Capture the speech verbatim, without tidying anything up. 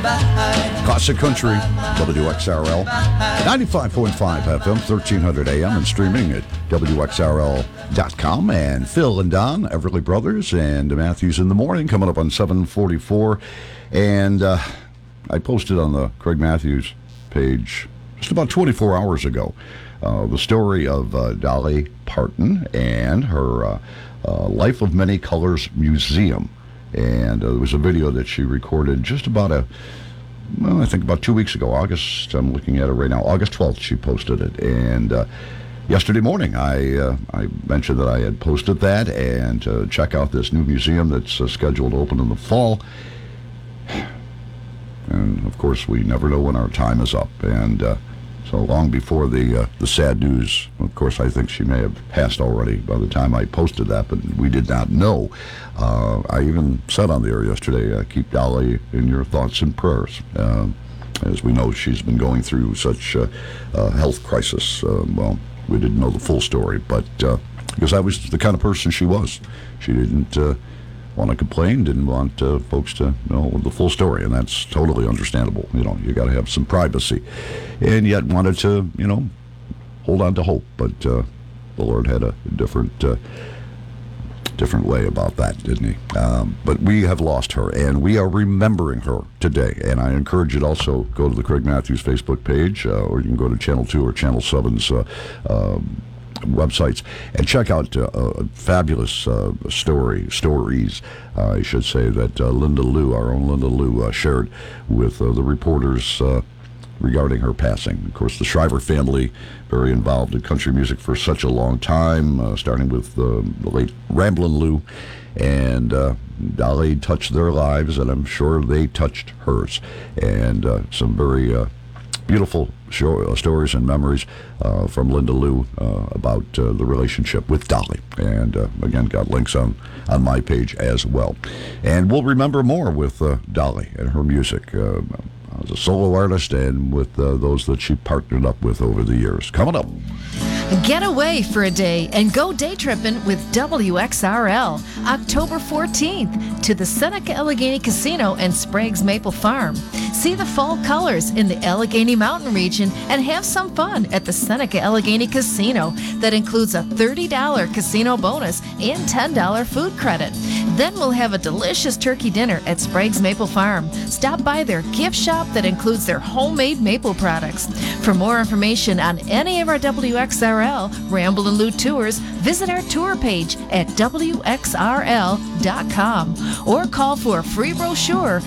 Classic Country, W X R L, ninety-five point five F M, thirteen hundred A M, and streaming at W X R L dot com. And Phil and Don, Everly Brothers, and Matthews in the Morning, coming up on seven forty-four. And uh, I posted on the Craig Matthews page just about twenty-four hours ago uh, the story of uh, Dolly Parton and her uh, uh, Life of Many Colors Museum. And uh, there was a video that she recorded just about a, well, I think about two weeks ago, August, I'm looking at it right now, August twelfth, she posted it. And uh, yesterday morning, I uh, I mentioned that I had posted that, and uh, check out this new museum that's uh, scheduled to open in the fall. And, of course, we never know when our time is up. And uh, so long before the uh, the sad news, of course, I think she may have passed already by the time I posted that, but we did not know. Uh, I even said on the air yesterday, uh, keep Dolly in your thoughts and prayers. Uh, as we know, she's been going through such a uh, health crisis. Uh, well, we didn't know the full story, but uh, because I was the kind of person she was. She didn't uh, want to complain, didn't want uh, folks to know the full story, and that's totally understandable. You know, you got to have some privacy, and yet wanted to, you know, hold on to hope. But uh, the Lord had a different, uh, different way about that, didn't He? Um, but we have lost her, and we are remembering her today. And I encourage you to also go to the Craig Matthews Facebook page, uh, or you can go to Channel Two or Channel Seven's Uh, um, websites and check out uh, a fabulous uh, story stories uh, I should say that uh, Linda Liu, our own Linda Liu, uh, shared with uh, the reporters uh, regarding her passing. Of course, the Shriver family, very involved in country music for such a long time, uh, starting with uh, the late Ramblin' Lou, and uh, Dolly touched their lives, and I'm sure they touched hers. And uh, some very uh, beautiful show, uh, stories and memories uh, from Linda Liu uh, about uh, the relationship with Dolly. And uh, again, got links on, on my page as well. And we'll remember more with uh, Dolly and her music uh, as a solo artist, and with uh, those that she partnered up with over the years. Coming up. Get away for a day and go day tripping with W X R L. October fourteenth to the Seneca Allegheny Casino and Sprague's Maple Farm. See the fall colors in the Allegheny Mountain region and have some fun at the Seneca Allegheny Casino. That includes a thirty dollars casino bonus and ten dollars food credit. Then we'll have a delicious turkey dinner at Sprague's Maple Farm. Stop by their gift shop that includes their homemade maple products. For more information on any of our W X R L Ramble and Lou tours, visit our tour page at W X R L dot com or call for a free brochure